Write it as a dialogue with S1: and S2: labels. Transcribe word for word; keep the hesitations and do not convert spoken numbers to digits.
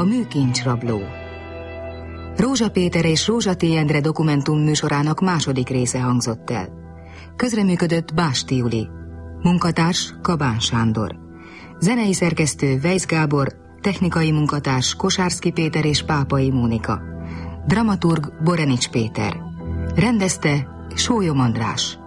S1: A műkincsrabló. Rózsa Péter és Rózsa T. Endre dokumentum műsorának második része hangzott el. Közreműködött Básti Juli. Munkatárs Kabán Sándor. Zenei szerkesztő Weisz Gábor, technikai munkatárs Kosárszki Péter és Pápai Mónika. Dramaturg Borenics Péter. Rendezte Sólyom András.